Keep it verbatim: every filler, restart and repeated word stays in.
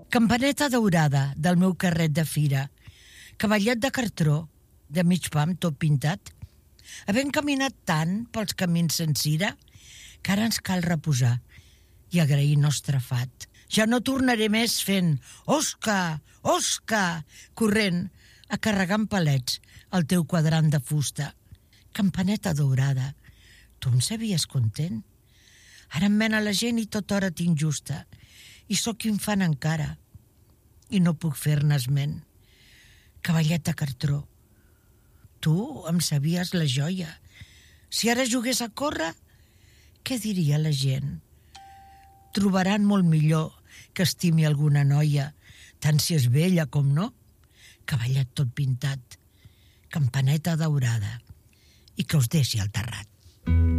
Campaneta daurada del meu carret de fira, cavallet de cartró, de mig pam tot pintat, havent caminat tant pels camins sense ira, que ara ens cal reposar i agrair nostre fat. Ja no tornaré més fent «Osca! Osca!» corrent a carregar amb palets el teu quadrant de fusta. Campaneta daurada, tu em sabies content? Ara em mena la gent i tota hora tinc justa, i sóc infant encara, i no puc fer-ne esment. Cavallet de cartró, tu em sabies la joia. Si ara jugués a córrer, què diria la gent? Trobaran molt millor que estimi alguna noia, tant si és vella com no. Cavallet tot pintat, campaneta daurada, i que us deixi al terrat.